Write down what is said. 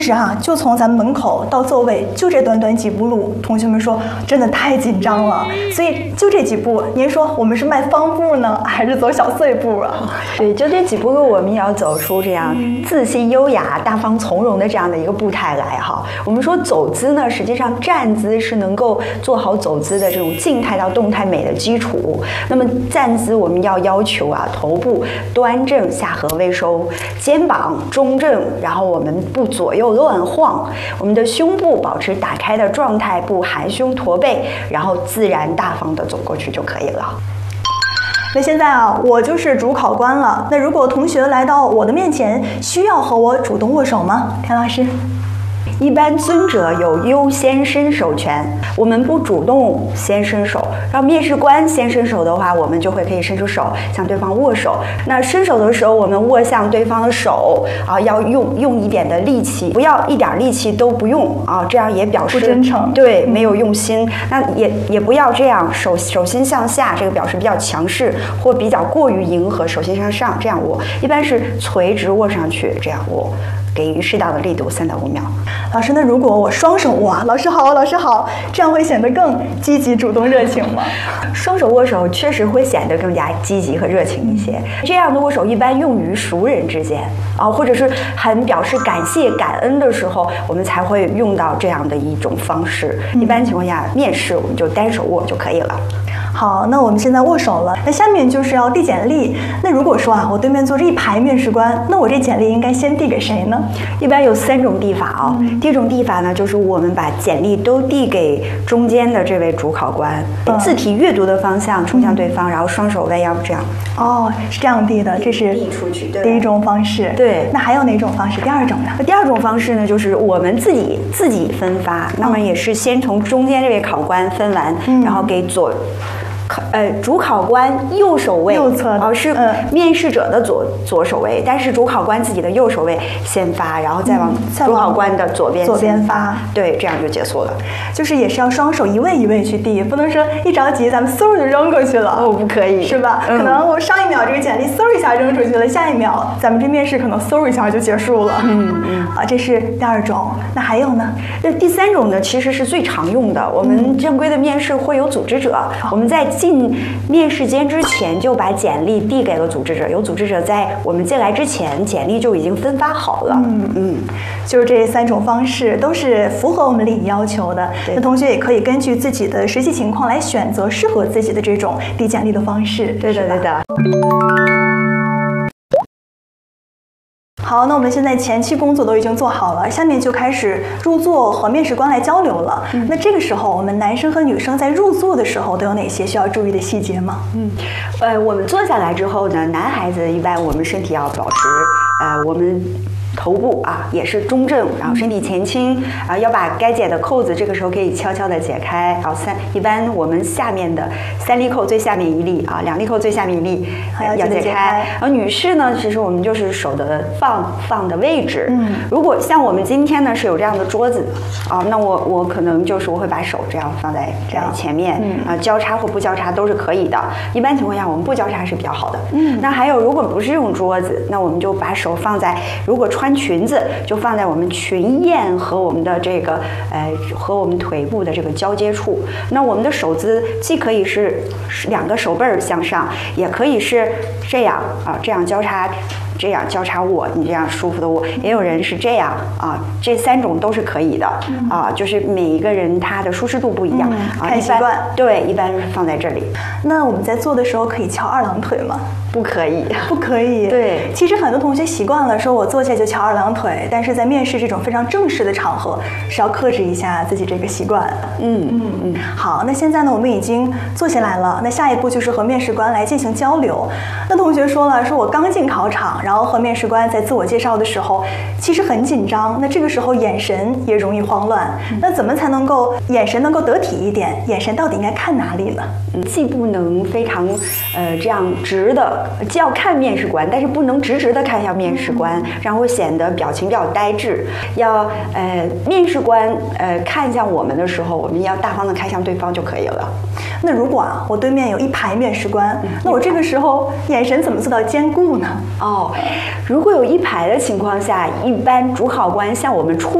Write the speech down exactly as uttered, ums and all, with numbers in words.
是啊，就从咱们门口到座位，就这短短几步路，同学们说真的太紧张了。所以就这几步，您说我们是迈方步呢，还是走小碎步啊？ 对，就这几步路，我们也要走出这样自信、优雅、大方、从容的这样的一个步态来哈。我们说走姿呢，实际上站姿是能够做好走姿的这种静态到动态美的基础。那么站姿我们要要求啊，头部端正，下颌微收，肩膀中正，然后我们不左右乱晃，我们的胸部保持打开的状态，不含胸驼背，然后自然大方的走过去就可以了。 那现在啊，我就是主考官了。那如果同学来到我的面前，需要和我主动握手吗？田老师？ 一般尊者有优先伸手权，我们不主动先伸手，让面试官先伸手的话，我们就会可以伸出手向对方握手。那伸手的时候，我们握向对方的手啊，要用用一点的力气，不要一点力气都不用啊，这样也表示不真诚， 对，没有用心。那也也不要这样手手心向下，这个表示比较强势或比较过于迎合，手心向上这样握，一般是垂直握上去这样握。给予适当的力度，三到五秒。 老师，那如果我双手握，老师好，老师好，这样会显得更积极、主动、热情吗？ 双手握手确实会显得更加积极和热情一些。这样的握手一般用于熟人之间啊，或者是很表示感谢、感恩的时候，我们才会用到这样的一种方式。一般情况下，面试我们就单手握就可以了。 好，那我们现在握手了，那下面就是要递简历。那如果说啊，我对面坐着一排面试官，那我这简历应该先递给谁呢？ 一般有三种递法啊、哦。嗯、第一种递法呢，就是我们把简历都递给中间的这位主考官，嗯、字体阅读的方向冲向对方，嗯、然后双手弯腰这样。 哦，是这样递的，这是递出去，对， 第一种方式。 对， 那还有哪种方式？第二种呢？ 第二种方式呢，就是我们自己自己分发，嗯、那么也是先从中间这位考官分完，嗯、然后给左。呃，主考官右手位， 右侧哦，是面试者的左、嗯、左手位，但是主考官自己的右手位先发，然后再往主考官的左边左边发， 对，这样就结束了。 就是也是要双手一位一位去递，不能说一着急咱们嗖就扔过去了， 哦，不可以， 是吧？ 嗯、 可能我上一秒这个简历嗖一下扔出去了，下一秒咱们这面试可能嗖一下就结束了。 嗯嗯， 啊，这是第二种。那还有呢？ 那第三种呢，其实是最常用的。我们正规的面试会有组织者，嗯、我们在进面试间之前就把简历递给了组织者，有组织者在我们进来之前，简历就已经分发好了。 嗯嗯，就是这三种方式都是符合我们礼仪要求的。那同学也可以根据自己的实际情况来选择适合自己的这种递简历的方式。 对的，对的。 好，那我们现在前期工作都已经做好了，下面就开始入座和面试官来交流了。嗯、那这个时候，我们男生和女生在入座的时候都有哪些需要注意的细节吗？ 嗯，呃，我们坐下来之后呢，男孩子一般我们身体要保持，呃，我们。头部啊也是中正，然后身体前倾，啊要把该解的扣子这个时候可以悄悄的解开。好，三一般我们下面的三粒扣最下面一粒啊，两粒扣最下面一粒要解开。而女士呢，其实我们就是手的放放的位置。嗯，如果像我们今天呢是有这样的桌子啊，那我我可能就是我会把手这样放在这样前面，嗯、啊交叉或不交叉都是可以的。一般情况下我们不交叉是比较好的。嗯，那还有如果不是用桌子，那我们就把手放在如果穿裙子就放在我们裙燕和我们的这个呃和我们腿部的这个交接处。那我们的手姿既可以是两个手背儿向上，也可以是这样啊，这样交叉。这样交叉握，你这样舒服的握，也有人是这样啊，这三种都是可以的啊，就是每一个人他的舒适度不一样， 嗯、 啊， 看习惯。 对，一般是放在这里。 那我们在做的时候可以翘二郎腿吗？ 不可以， 不可以。 对， 其实很多同学习惯了，说我坐下就翘二郎腿，但是在面试这种非常正式的场合，是要克制一下自己这个习惯。 嗯嗯嗯。 好，那现在呢，我们已经坐下来了，那下一步就是和面试官来进行交流。那同学说了，说我刚进考场，然后和面试官在自我介绍的时候，其实很紧张，那这个时候眼神也容易慌乱。那怎么才能够眼神能够得体一点？眼神到底应该看哪里呢？ 嗯，既不能非常呃这样直的。 既要看面试官，但是不能直直的看向面试官，然后显得表情比较呆滞。要呃，面试官呃看向我们的时候，我们要大方的看向对方就可以了。 那如果啊，我对面有一排面试官，嗯、那我这个时候眼神怎么做到兼顾呢？ 哦，如果有一排的情况下，一般主考官向我们出